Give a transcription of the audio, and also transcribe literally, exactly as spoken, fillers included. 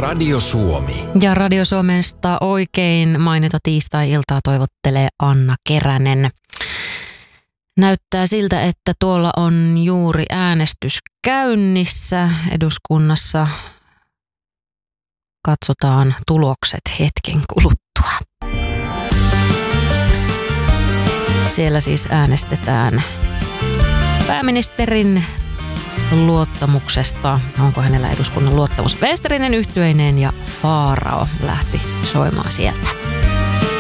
Radio Suomi. Ja Radio Suomesta oikein mainita tiistai-iltaa toivottelee Anna Keränen. Näyttää siltä, että tuolla on juuri äänestys käynnissä eduskunnassa. Katsotaan tulokset hetken kuluttua. Siellä siis äänestetään pääministerin luottamuksesta. Onko hänellä eduskunnan luottamus? Vesterinen, Yhtyeineen ja Faarao lähti soimaan sieltä.